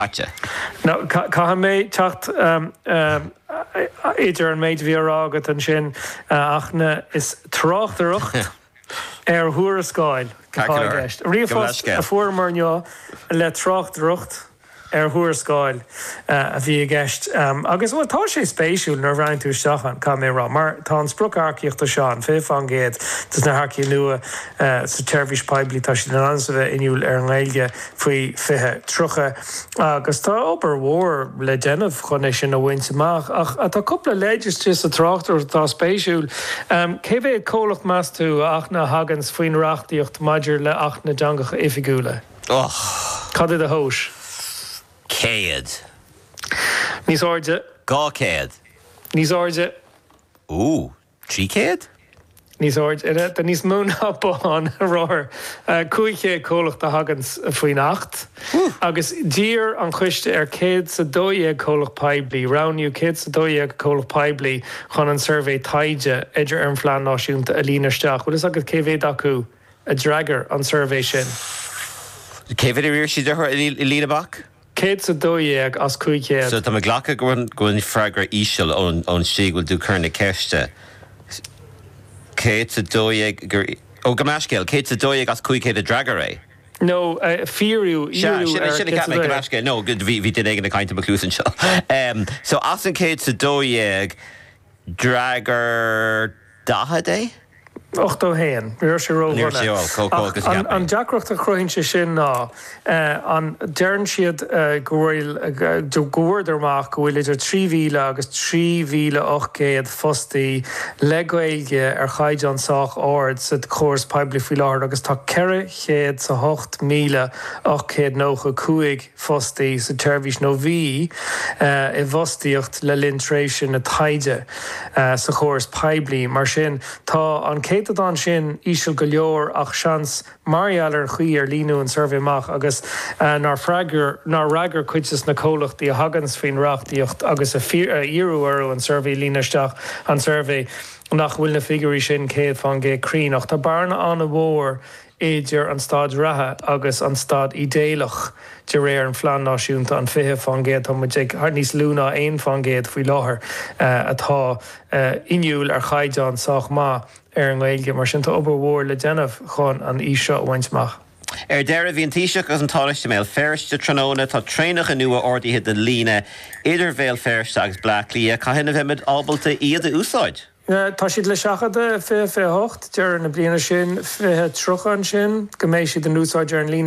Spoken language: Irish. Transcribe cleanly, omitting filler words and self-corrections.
Atcha. No, ca mé tacht idir an méid bhí agat an sin achna is tráchtarucht thuair a scáil cáist. Riomhfos a fuair marneo le tráchtarucht thuair scáil a bhí a gceist. Agus bhfuil tá sé spéisiúil nar bhrainn tú seachan cá mé rá, mar tá an sprocharcíocht a seán fé fan géad dus na haci nua sa Teirvis Poiblí tá sin an ansabheith inniuil ar an Ghaeilge faoi fithe trucha. Agus tá obair mhór le déanamh chun é sin a bhaint amach ach tá cúpla léidir just a tráchtar tá spéisiúil. Cé bhéh cólacht meas tú ach na hagans faoin reachtaíocht maidir le ach na deangacha ifigúla? Cad a hós? Céad. Níos áide. Gá céad. Níos áide. Trí céad? Níos áide. Den níos mún apáin ráir. Cúiche cólacht a hagans faoin acht. Agus dír an chuiste ar céad sa dóiag cólacht Poiblí. Ránniu céad sa dóiag cólacht Poiblí chun an survey taide idir ar an phlean náisiúnta a líonaisteach. Bhfuil is agad céhéad acu a dragar an survey sin. Céhéad a riir siidir i líonabach? Céad sa dóiag as cúicéad. So tá ghlacha gúin freigra íseal ón sígúil dú chuna ceiste. Céad sa dóiag gur... Ó gamascéil, céad sa dóiag as cúicéad a dragar é? No, fíriú gamascéil. No, bhí den éigen na cainte a clúsan seo. So as an céad sa dóiag dragar dathad é? 8 héan, Ríor sé róhna. An deacrocht a chroinn sé sin ná, an dearn siad gúirdarmach go bhfuil idir 3,000 agus 3,800 fostaí le Gaeilge ar chaid an sách ard sa chóras Poiblí faoi láthair agus tá 4,895 fostaí sa Teirvis nó bhí I bhostaíocht le lintréis sin na taide sa chóras Poiblí mar sin tá an céad an sin ísisiil go leor ach seans marialar chuí ar líú an surveyach agus nar raggur cuitas na cólachtaí a hagans faoin reachtaíocht agus a €1 an survey líonaisteach an survey nach bhfuil na figurí sin céad fan gé críach. Tá barna an a bhór éidir an stad rathe agus an stad idéalach de réir an phlean náisiúnta an fiche fan géad tá muid ar níos lúna aon fan géad faoi láthair atá inniuil ar chaide an sách má ar an Ghaeilge mar sin tá obair mhór le déanamh chun an íseo bhaintach. Deire bhíon tíiseach as an táiste méil ferste tróna tá trénach a nua ordaithe den líne idir bhéal ferste agus blacklí a caihinna bheimid ábalta iad a úsáid. Tá siad le seachada fé 8 dear na bliana sin fé trochan sin go mééis siad an úsáid ar an líne